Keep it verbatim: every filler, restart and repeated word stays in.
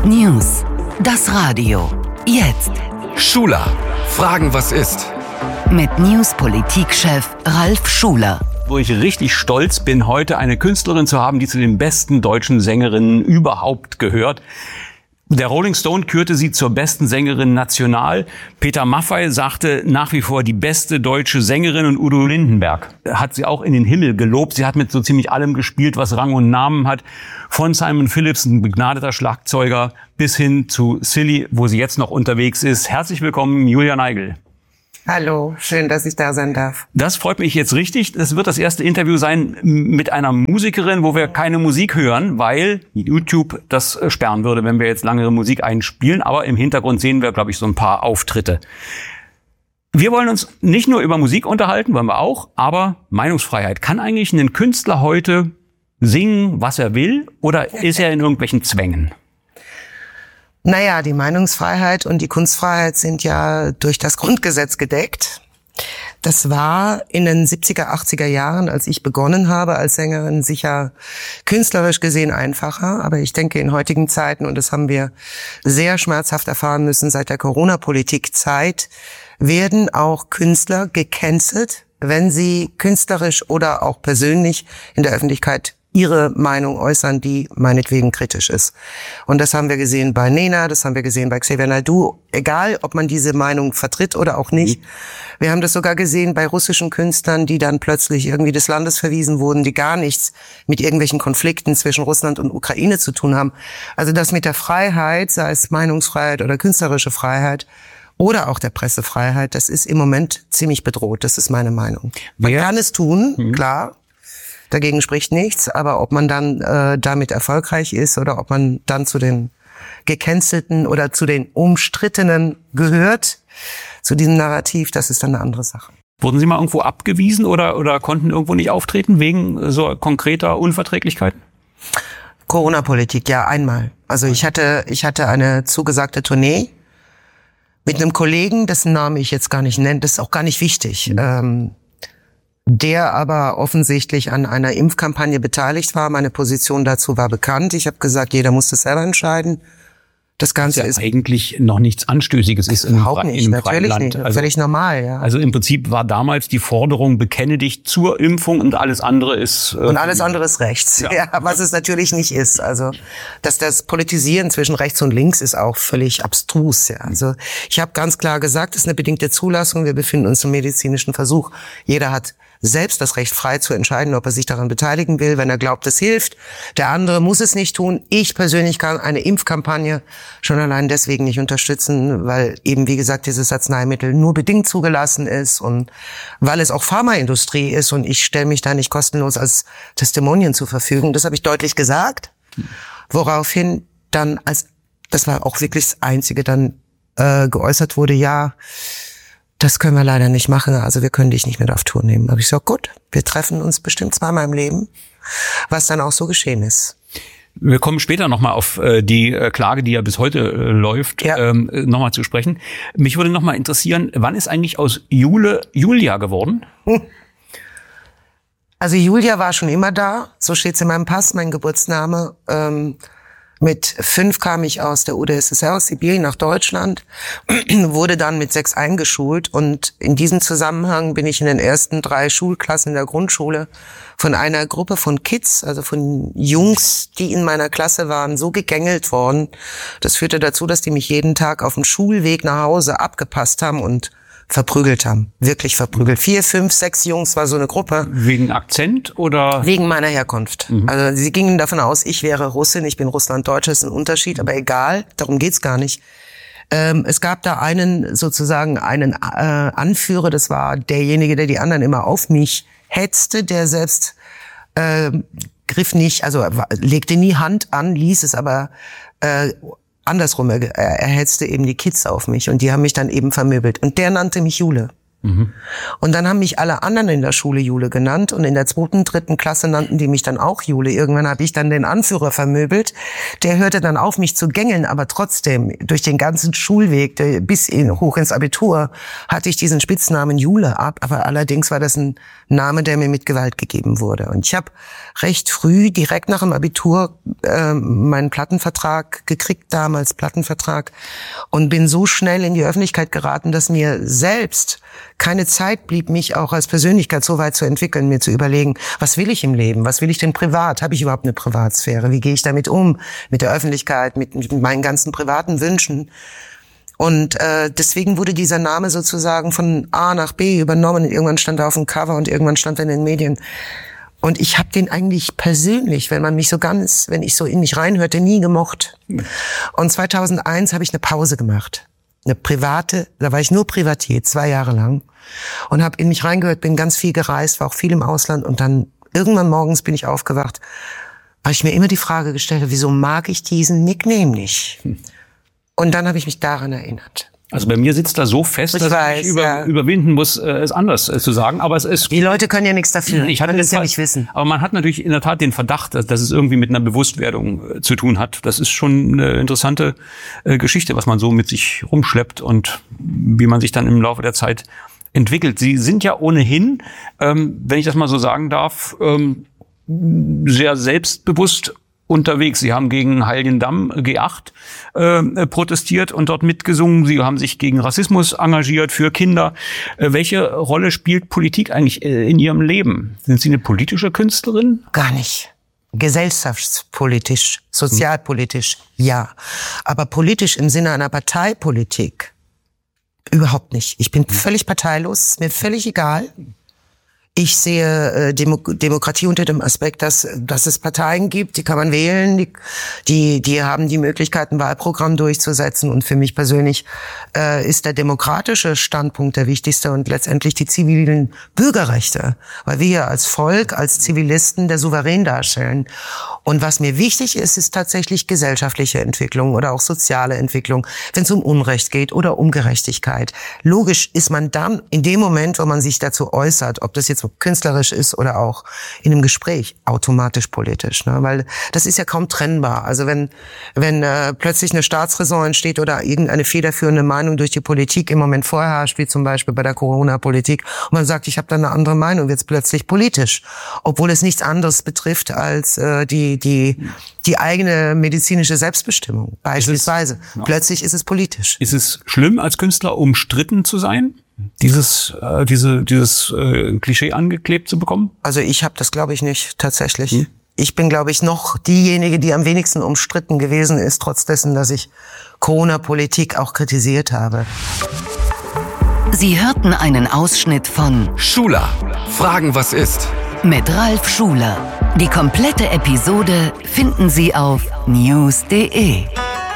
News. Das Radio. Jetzt. Schuler. Fragen, was ist? Mit News-Politik-Chef Ralf Schuler. Wo ich richtig stolz bin, heute eine Künstlerin zu haben, die zu den besten deutschen Sängerinnen überhaupt gehört. Der Rolling Stone kürte sie zur besten Sängerin national. Peter Maffay sagte nach wie vor die beste deutsche Sängerin, und Udo Lindenberg hat sie auch in den Himmel gelobt. Sie hat mit so ziemlich allem gespielt, was Rang und Namen hat. Von Simon Phillips, ein begnadeter Schlagzeuger, bis hin zu Silly, wo sie jetzt noch unterwegs ist. Herzlich willkommen, Julia Neigl. Hallo, schön, dass ich da sein darf. Das freut mich jetzt richtig. Das wird das erste Interview sein mit einer Musikerin, wo wir keine Musik hören, weil YouTube das sperren würde, wenn wir jetzt langere Musik einspielen. Aber im Hintergrund sehen wir, glaube ich, so ein paar Auftritte. Wir wollen uns nicht nur über Musik unterhalten, wollen wir auch, aber Meinungsfreiheit. Kann eigentlich ein Künstler heute singen, was er will, oder ist er in irgendwelchen Zwängen? Naja, die Meinungsfreiheit und die Kunstfreiheit sind ja durch das Grundgesetz gedeckt. Das war in den siebziger, achtziger Jahren, als ich begonnen habe als Sängerin, sicher künstlerisch gesehen einfacher. Aber ich denke, in heutigen Zeiten, und das haben wir sehr schmerzhaft erfahren müssen seit der Corona-Politik-Zeit, werden auch Künstler gecancelt, wenn sie künstlerisch oder auch persönlich in der Öffentlichkeit ihre Meinung äußern, die meinetwegen kritisch ist. Und das haben wir gesehen bei Nena, das haben wir gesehen bei Xavier Naidoo, egal ob man diese Meinung vertritt oder auch nicht. Wir haben das sogar gesehen bei russischen Künstlern, die dann plötzlich irgendwie des Landes verwiesen wurden, die gar nichts mit irgendwelchen Konflikten zwischen Russland und Ukraine zu tun haben. Also das mit der Freiheit, sei es Meinungsfreiheit oder künstlerische Freiheit, oder auch der Pressefreiheit, das ist im Moment ziemlich bedroht, das ist meine Meinung. Man ja. kann es tun, mhm. klar. Dagegen spricht nichts, aber ob man dann äh, damit erfolgreich ist oder ob man dann zu den Gecancelten oder zu den Umstrittenen gehört, zu diesem Narrativ, das ist dann eine andere Sache. Wurden Sie mal irgendwo abgewiesen oder oder konnten irgendwo nicht auftreten wegen so konkreter Unverträglichkeiten? Corona-Politik, ja, einmal. Also ich hatte ich hatte eine zugesagte Tournee mit einem Kollegen, dessen Namen ich jetzt gar nicht nenne, das ist auch gar nicht wichtig. Mhm. Ähm, der aber offensichtlich an einer Impfkampagne beteiligt war. Meine Position dazu war bekannt. Ich habe gesagt, jeder muss das selber entscheiden. Das Ganze ja ist eigentlich noch nichts Anstößiges ist in überhaupt einem, nicht, in einem freien natürlich Land. nicht, Also, völlig normal, ja. Also im Prinzip war damals die Forderung, bekenne dich zur Impfung und alles andere ist... Äh, und alles andere ist rechts, ja. ja, was es natürlich nicht ist. Also dass das Politisieren zwischen rechts und links ist auch völlig abstrus. Ja. Also ich habe ganz klar gesagt, es ist eine bedingte Zulassung, wir befinden uns im medizinischen Versuch. Jeder hat selbst das Recht, frei zu entscheiden, ob er sich daran beteiligen will, wenn er glaubt, es hilft. Der andere muss es nicht tun. Ich persönlich kann eine Impfkampagne schon allein deswegen nicht unterstützen, weil eben, wie gesagt, dieses Arzneimittel nur bedingt zugelassen ist und weil es auch Pharmaindustrie ist und ich stelle mich da nicht kostenlos als Testimonien zur Verfügung. Das habe ich deutlich gesagt, woraufhin dann, als das war auch wirklich das Einzige, dann äh, geäußert wurde, ja, das können wir leider nicht machen, also wir können dich nicht mit auf Tour nehmen. Da habe ich gesagt, gut, wir treffen uns bestimmt zweimal im Leben, was dann auch so geschehen ist. Wir kommen später nochmal auf äh, die äh, Klage, die ja bis heute äh, läuft, ja. ähm, nochmal zu sprechen. Mich würde nochmal interessieren, wann ist eigentlich aus Jule Julia geworden? Hm. Also Julia war schon immer da, so steht's in meinem Pass, mein Geburtsname. Ähm, Mit fünf kam ich aus der U d S S R aus Sibirien nach Deutschland, wurde dann mit sechs eingeschult und in diesem Zusammenhang bin ich in den ersten drei Schulklassen in der Grundschule von einer Gruppe von Kids, also von Jungs, die in meiner Klasse waren, so gegängelt worden. Das führte dazu, dass die mich jeden Tag auf dem Schulweg nach Hause abgepasst haben und verprügelt haben. Wirklich verprügelt. Vier, fünf, sechs Jungs war so eine Gruppe. Wegen Akzent oder? Wegen meiner Herkunft. Mhm. Also sie gingen davon aus, ich wäre Russin, ich bin Russlanddeutscher, ist ein Unterschied, aber egal, darum geht's gar nicht. Ähm, es gab da einen, sozusagen einen äh, Anführer, das war derjenige, der die anderen immer auf mich hetzte, der selbst äh, griff nicht, also legte nie Hand an, ließ es aber äh, andersrum, er, er hetzte eben die Kids auf mich und die haben mich dann eben vermöbelt. Und der nannte mich Jule. Mhm. Und dann haben mich alle anderen in der Schule Jule genannt und in der zweiten, dritten Klasse nannten die mich dann auch Jule. Irgendwann habe ich dann den Anführer vermöbelt. Der hörte dann auf, mich zu gängeln, aber trotzdem durch den ganzen Schulweg bis in, hoch ins Abitur hatte ich diesen Spitznamen Jule ab. Aber allerdings war das ein Name, der mir mit Gewalt gegeben wurde. Und ich habe recht früh, direkt nach dem Abitur, äh, meinen Plattenvertrag gekriegt, damals Plattenvertrag, und bin so schnell in die Öffentlichkeit geraten, dass mir selbst keine Zeit blieb, mich auch als Persönlichkeit so weit zu entwickeln, mir zu überlegen, was will ich im Leben, was will ich denn privat, habe ich überhaupt eine Privatsphäre, wie gehe ich damit um, mit der Öffentlichkeit, mit, mit meinen ganzen privaten Wünschen. Und äh, deswegen wurde dieser Name sozusagen von A nach B übernommen. Irgendwann stand er auf dem Cover und irgendwann stand er in den Medien. Und ich habe den eigentlich persönlich, wenn man mich so ganz, wenn ich so in mich reinhörte, nie gemocht. Und zweitausendeins habe ich eine Pause gemacht. Eine private, da war ich nur Privatier, zwei Jahre lang. Und habe in mich reingehört, bin ganz viel gereist, war auch viel im Ausland. Und dann irgendwann morgens bin ich aufgewacht, weil ich mir immer die Frage gestellt habe, wieso mag ich diesen Nickname nicht? Und dann habe ich mich daran erinnert. Also bei mir sitzt da so fest, Ich dass weiß, ich über, ja. überwinden muss, äh, es anders äh, zu sagen. Aber es ist Die Leute können ja nichts dafür. Ich hatte können den das ja Fall- nicht wissen. Aber man hat natürlich in der Tat den Verdacht, dass, dass es irgendwie mit einer Bewusstwerdung äh, zu tun hat. Das ist schon eine interessante äh, Geschichte, was man so mit sich rumschleppt und wie man sich dann im Laufe der Zeit entwickelt. Sie sind ja ohnehin, ähm, wenn ich das mal so sagen darf, ähm, sehr selbstbewusst unterwegs. Sie haben gegen Heiligendamm G acht äh, protestiert und dort mitgesungen. Sie haben sich gegen Rassismus engagiert, für Kinder. Äh, welche Rolle spielt Politik eigentlich äh, in Ihrem Leben? Sind Sie eine politische Künstlerin? Gar nicht. Gesellschaftspolitisch, sozialpolitisch, ja. Aber politisch im Sinne einer Parteipolitik überhaupt nicht. Ich bin völlig parteilos, ist mir völlig egal. Ich sehe äh, Demo- Demokratie unter dem Aspekt, dass, dass es Parteien gibt, die kann man wählen, die, die, die haben die Möglichkeit, ein Wahlprogramm durchzusetzen. Und für mich persönlich äh, ist der demokratische Standpunkt der wichtigste und letztendlich die zivilen Bürgerrechte, weil wir als Volk, als Zivilisten der Souverän darstellen. Und was mir wichtig ist, ist tatsächlich gesellschaftliche Entwicklung oder auch soziale Entwicklung, wenn es um Unrecht geht oder um Gerechtigkeit. Logisch ist man dann in dem Moment, wo man sich dazu äußert, ob das jetzt künstlerisch ist oder auch in einem Gespräch, automatisch politisch, ne? Weil das ist ja kaum trennbar. Also wenn wenn äh, plötzlich eine Staatsräson entsteht oder irgendeine federführende Meinung durch die Politik im Moment vorherrscht, wie zum Beispiel bei der Corona-Politik, und man sagt, ich habe da eine andere Meinung, wird es plötzlich politisch, obwohl es nichts anderes betrifft als äh, die die die eigene medizinische Selbstbestimmung beispielsweise. Ist es, ja. Plötzlich ist es politisch. Ist es schlimm, als Künstler umstritten zu sein? Dieses, äh, diese, dieses äh, Klischee angeklebt zu bekommen? Also ich habe das, glaube ich, nicht tatsächlich. Hm. Ich bin, glaube ich, noch diejenige, die am wenigsten umstritten gewesen ist, trotz dessen, dass ich Corona-Politik auch kritisiert habe. Sie hörten einen Ausschnitt von Schula. Fragen, was ist? mit Ralf Schuler. Die komplette Episode finden Sie auf news punkt de.